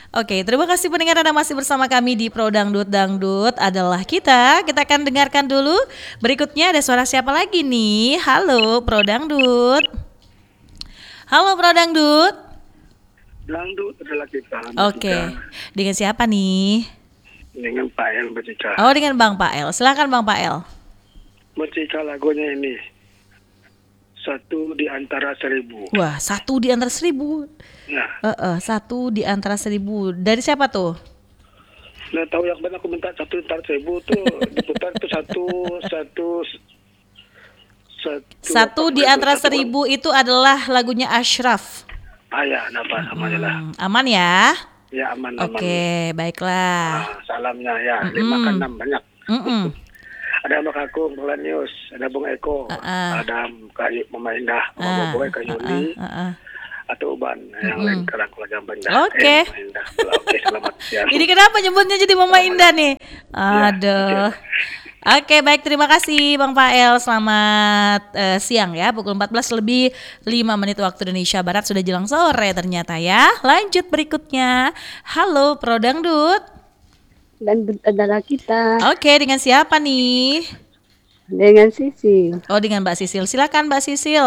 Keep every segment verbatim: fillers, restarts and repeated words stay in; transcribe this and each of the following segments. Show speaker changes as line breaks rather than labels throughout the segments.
Oke, terima kasih pendengar Anda masih bersama kami di Pro Dangdut Dangdut adalah kita. Kita akan dengarkan dulu. Berikutnya ada suara siapa lagi nih? Halo Pro Dangdut. Halo Pro Dangdut.
Dangdut adalah kita.
Oke, dengan siapa nih?
Dengan Pak El bercita.
Oh, dengan Bang Pael. Silakan Bang Pael.
Bercita lagunya ini. Satu di antara seribu.
Wah, satu di antara seribu.
Nah,
Uh, uh, satu di antara seribu. Dari siapa tuh?
nah tahu yang benar aku minta satu di antara seribu tuh diputar tuh satu satu satu.
Satu
apa
di
itu,
antara
satu-
seribu itu adalah lagunya Ashraf.
Ah ya, apa namanya lah.
Hmm, aman ya?
Ya aman aman.
Oke, baiklah.
Ah, salamnya ya lima ke enam banyak.
Mm-mm.
Ada Mbak Kakung, Mbak News, ada Bung Eko,
Ah, ah.
ada Kak Mama Indah,
Ah,
Mama Boy, Kak Yuli,
ah, ah.
atau Uban yang lain kerang keluarga Indah.
Oke.
Eh, Mama Indah. Oke, selamat siang.
Ini kenapa nyebutnya jadi Mama Indah nih? Aduh. Oke, baik, terima kasih Bang Pael. Selamat eh, siang ya. Pukul empat belas lebih lima menit waktu Indonesia Barat, sudah jelang sore ternyata ya. Lanjut berikutnya. Halo Pro Dangdut.
Dan adalah kita
Oke, dengan siapa nih?
dengan Sisi.
Oh, dengan Mbak Sisil. Silakan Mbak Sisil.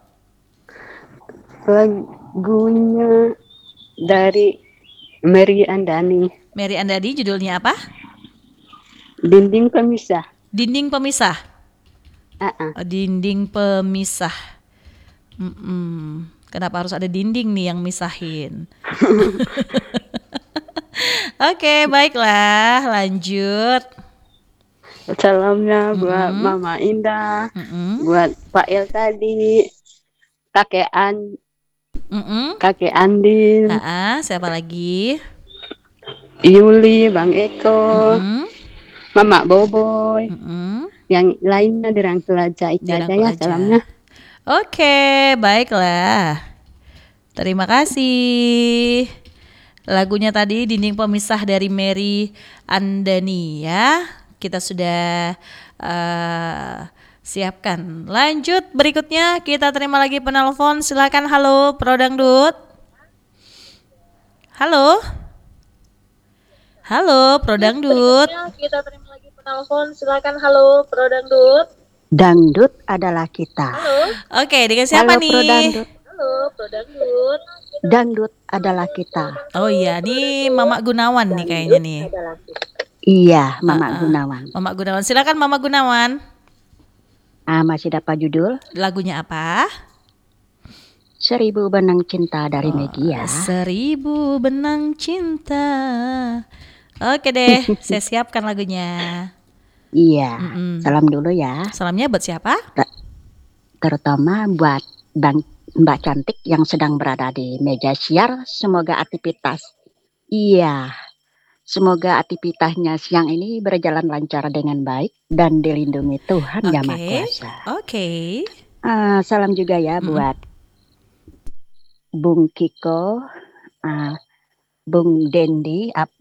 Lagunya dari Mary Andani,
Mary Andadi, judulnya apa?
Dinding Pemisah.
Dinding Pemisah.
Ah, ah.
Oh, dinding pemisah. Mm-mm. Kenapa harus ada dinding nih yang misahin? Oke, baiklah, lanjut.
Salamnya buat Mama Indah,
Mm-mm.
buat Pak El tadi, kakek An,
Mm-mm.
kakek Andin,
Ah, siapa lagi?
Yuli, Bang Eko,
Mm-mm.
Mama Boboy,
Mm-mm.
yang lainnya dirangkul aja itu aja
Dirangkul
ya
aja.
salamnya.
Oke, baiklah. Terima kasih. Lagunya tadi Dinding Pemisah dari Mary Andani ya. Kita sudah uh, siapkan. Lanjut berikutnya kita terima lagi penelpon. Silakan. Halo Pro Dangdut. Halo. Halo Pro Dangdut.
Kita terima lagi penelpon. Silakan. Halo Pro Dangdut.
Dangdut adalah kita.
Halo.
Oke, dengan siapa
Halo
nih?
Pro Dangdut.
Halo Pro Dangdut.
Dangdut adalah kita.
Oh iya, nih Mama Gunawan nih kayaknya nih.
Adalah kita.
Iya, Mama
Ah, ah.
Gunawan.
Mama Gunawan. Silakan Mama Gunawan.
Ah, masih dapat judul
Lagunya apa?
Seribu Benang Cinta dari
Oh,
Megia.
Seribu Benang Cinta. Oke deh, saya siapkan lagunya.
Iya,
Mm-mm.
salam dulu ya.
Salamnya buat siapa?
Terutama buat Bang Mbak Cantik yang sedang berada di meja siar. Semoga aktivitas, iya, semoga aktivitasnya siang ini berjalan lancar dengan baik dan dilindungi Tuhan Yang Maha
Oke,
Kuasa.
oke.
Ah, salam juga ya
Mm-mm.
buat Bung Kiko, ah, Bung Dendi, ap-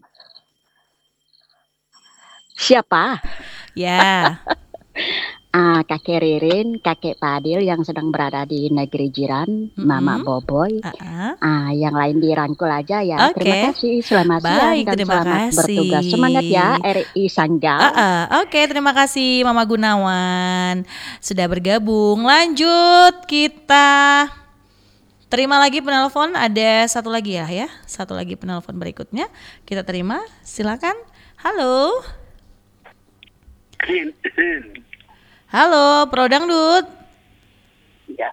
siapa?
Ya,
Ah, kakek Ririn, kakek Padil yang sedang berada di negeri jiran, Mama
Mm-mm.
Boboy,
ah,
ah, yang lain dirangkul aja ya.
Oke.
Terima kasih, selamat siang
Baik,
dan
terima
selamat
kasih.
bertugas. Semangat ya, R I Sanggau.
ah, ah. Oke, terima kasih Mama Gunawan sudah bergabung. Lanjut kita terima lagi penelpon. Ada satu lagi ya, ya, satu lagi penelpon berikutnya kita terima. Silakan. Halo, halo, Pro Dangdut.
Ya.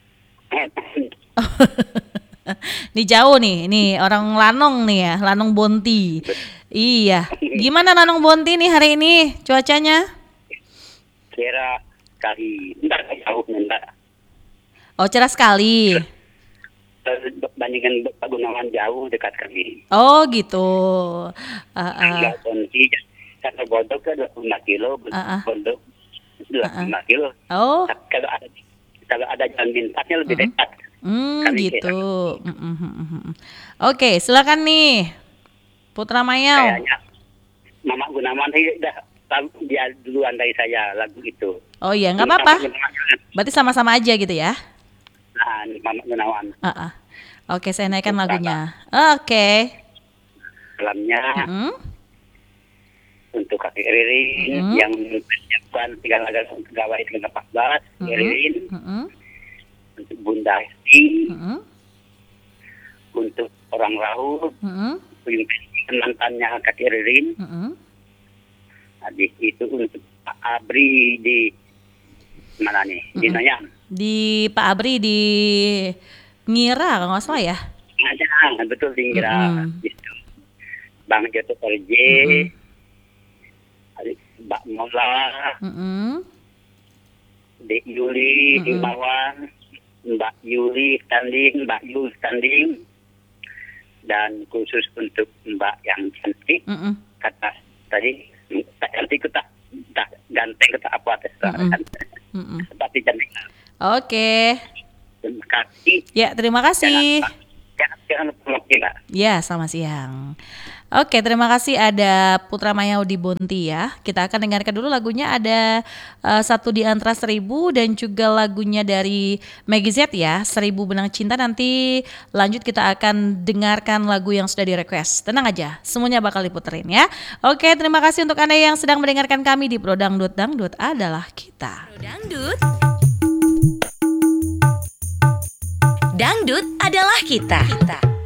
Nih jauh nih, nih orang Lanong nih ya, Lanong Bonti. Iya, gimana Lanong Bonti nih hari ini cuacanya?
Kira kali entar jauh entar.
Oh, cerah sekali.
Bandingkan Pak Gunawan jauh dekat kami.
Oh gitu. Ah, ah.
Enggak kunci karena bodok kan dua puluh lima kilo,
Ah, ah.
bodok dua puluh lima kilo.
Oh,
Kalau ada kalau ada jalan bintangnya lebih dekat.
hmm,
Kali
gitu. Mm, mm, mm, mm, mm. Oke, silakan nih, Putra Mayau.
Kayaknya Mama Gunawan sih udah tahu dia duluan dari saya lagu itu.
Oh iya, nggak apa-apa. Berarti sama-sama aja gitu ya.
Nah, Mama Gunawan.
Ah, ah. Oke, saya naikkan lagunya. Oke.
salamnya
Mm-mm.
untuk kakek Ririn
Mm-mm.
yang menyiapkan tiga laga pegawai dengan empat belas,
Mm-mm.
Ririn,
Mm-mm.
untuk Bunda Hesti,
Mm-mm.
untuk orang Rahu,
Mm-mm.
mantannya kakek Ririn,
Mm-mm.
habis itu untuk Pak Abri di mana nih? Di
Mm-mm.
Nanyang.
Di Pak Abri di Ngira kalau nggak salah ya.
Nanyang, betul di Ngira.
Mm-mm.
Gitu. Bang Joto R J,
Mm-mm.
habis Mbak Mola,
Mm-mm.
Dek Yuli,
Mm-mm.
Himawan, Mbak Yuli Standing, Mbak Yul Standing, dan khusus untuk Mbak yang cantik,
Mm-mm.
kata tadi, tak cantik tak, tak ganteng kata apa terserah.
Mm-mm. Mm-mm.
Tapi cantik.
Oke.
Terima kasih.
Ya, terima kasih.
Jangan, jangan lupa Mbak.
Ya, selamat siang. Oke, terima kasih ada Putra Mayaudi Bonti ya. Kita akan dengarkan dulu lagunya ada eh, Satu di Antara Seribu dan juga lagunya dari Maggie Z ya, Seribu Benang Cinta. Nanti lanjut kita akan dengarkan lagu yang sudah di request. Tenang aja, semuanya bakal diputerin ya. Oke, terima kasih untuk Anda yang sedang mendengarkan kami di Pro Dangdut. Dangdut adalah kita.
Pro Dangdut. Dangdut adalah kita. kita.